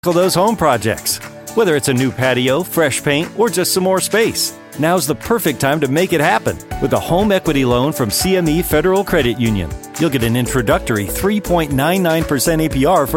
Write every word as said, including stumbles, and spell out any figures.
those home projects. Whether it's a new patio, fresh paint, or just some more space, now's the perfect time to make it happen with a home equity loan from C M E Federal Credit Union. You'll get an introductory three point nine nine percent A P R for